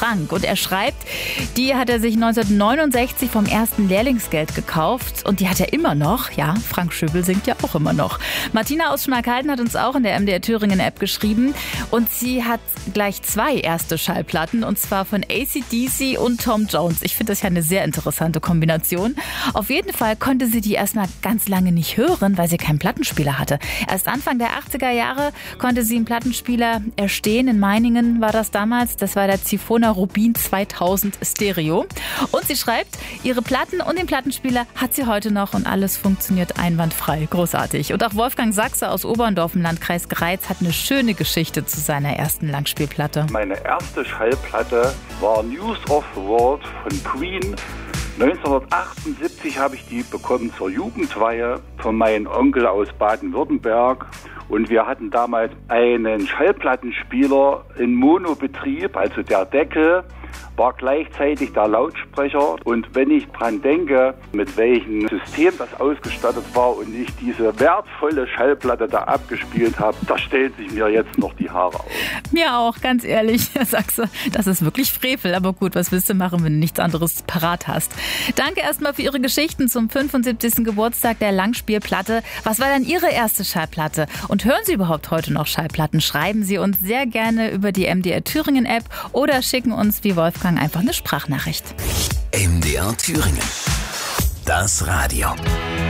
Frank. Und er schreibt, die hat er sich 1969 vom ersten Lehrlingsgeld gekauft. Und die hat er immer noch. Ja, Frank Schöbel singt ja auch immer noch. Martina aus Schmalkalden hat uns auch in der MDR Thüringen App geschrieben. Und sie hat gleich 2 erste Schallplatten. Und zwar von AC/DC und Tom Jones. Ich finde das ja eine sehr interessante Kombination. Auf jeden Fall konnte sie die erstmal ganz lange nicht hören, weil sie keinen Plattenspieler hatte. Erst Anfang der 80er Jahre konnte sie einen Plattenspieler erstehen. In Meiningen war das damals. Das war der Zifona Rubin 2000 Stereo. Und sie schreibt, ihre Platten und den Plattenspieler hat sie heute noch und alles funktioniert einwandfrei. Großartig. Und auch Wolfgang Sachse aus Oberndorf im Landkreis Greiz hat eine schöne Geschichte zu seiner ersten Langspielplatte. Meine erste Schallplatte war News of the World von Queen. 1978 habe ich die bekommen zur Jugendweihe von meinem Onkel aus Baden-Württemberg. Und wir hatten damals einen Schallplattenspieler in Monobetrieb, also der Deckel war gleichzeitig der Lautsprecher. Und wenn ich dran denke, mit welchem System das ausgestattet war und ich diese wertvolle Schallplatte da abgespielt habe, da stellen sich mir jetzt noch die Haare auf. Mir auch, ganz ehrlich, Herr Sachse, das ist wirklich Frevel. Aber gut, was willst du machen, wenn du nichts anderes parat hast? Danke erstmal für Ihre Geschichten zum 75. Geburtstag der Langspielplatte. Was war denn Ihre erste Schallplatte? Und hören Sie überhaupt heute noch Schallplatten? Schreiben Sie uns sehr gerne über die MDR Thüringen App oder schicken uns wie Wolfgang einfach eine Sprachnachricht. MDR Thüringen. Das Radio.